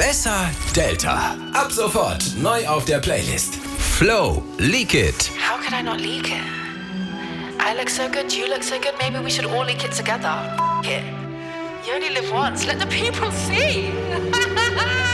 Besser Delta. Ab sofort neu auf der Playlist. Flow, Leak It. How could I not leak it? I look so good, you look so good, maybe we should all leak it together. F it. You only live once, let the people see.